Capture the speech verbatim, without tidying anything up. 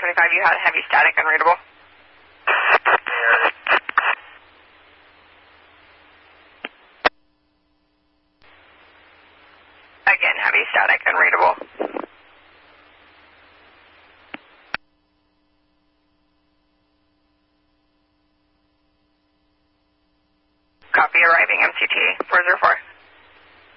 seventy-five, you had heavy static unreadable. Again, heavy static unreadable. Copy, arriving M C T four zero four.